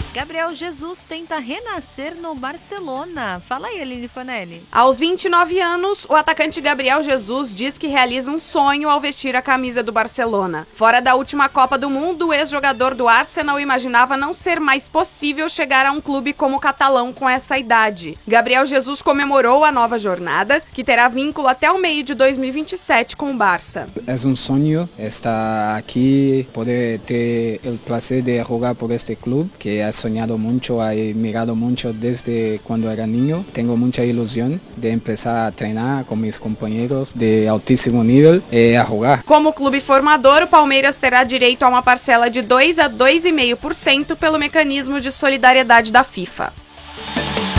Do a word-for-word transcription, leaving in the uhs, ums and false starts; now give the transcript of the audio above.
Gabriel Jesus tenta renascer no Barcelona. Fala aí, Aline Fanelli. Aos vinte e nove anos, o atacante Gabriel Jesus diz que realiza um sonho ao vestir a camisa do Barcelona. Fora da última Copa do Mundo, o ex-jogador do Arsenal imaginava não ser mais possível chegar a um clube como o catalão com essa idade. Gabriel Jesus comemorou a nova jornada, que terá vínculo até o meio de dois mil e vinte e sete com o Barça. É um sonho estar aqui, poder ter o prazer de jogar por este clube, que é soñado mucho, he mirado mucho desde cuando era niño. Tengo mucha ilusión de empezar a treinar con mis compañeros de altíssimo nível e a jogar. Como clube formador, o Palmeiras terá direito a uma parcela de dois a dois vírgula cinco por cento pelo mecanismo de solidariedade da FIFA.